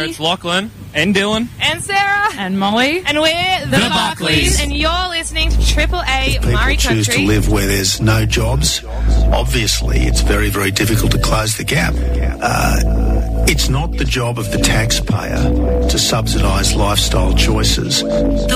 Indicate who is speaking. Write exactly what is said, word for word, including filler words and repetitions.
Speaker 1: It's Lachlan and Dylan
Speaker 2: and Sarah
Speaker 3: and Molly,
Speaker 2: and we're the,
Speaker 1: the
Speaker 2: Buckleys,
Speaker 1: Buckleys.
Speaker 2: and you're listening to Triple A
Speaker 4: People
Speaker 2: Murray
Speaker 4: choose
Speaker 2: Country.
Speaker 4: to live where there's no jobs. Obviously, it's very, very difficult to close the gap. Uh, it's not the job of the taxpayer to subsidise lifestyle choices.